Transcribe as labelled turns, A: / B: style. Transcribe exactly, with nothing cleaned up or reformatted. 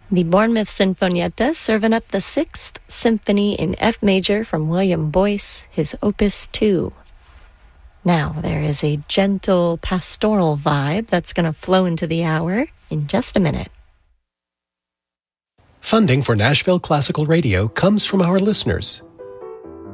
A: The Bournemouth Sinfonietta serving up the Sixth Symphony in F major from William Boyce, his Opus two. Now, there is a gentle pastoral vibe that's going to flow into the hour in just a minute.
B: Funding for Nashville Classical Radio comes from our listeners